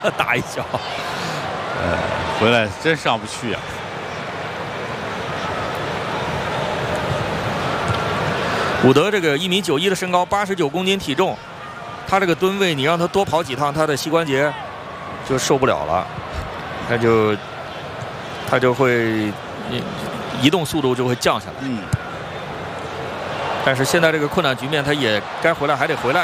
打一脚。 回来真上不去啊。 伍德这个1.91米的身高，89公斤体重，他这个吨位，你让他多跑几趟，他的膝关节就受不了了，他就会移动速度就会降下来。但是现在这个困难局面，他也该回来还得回来。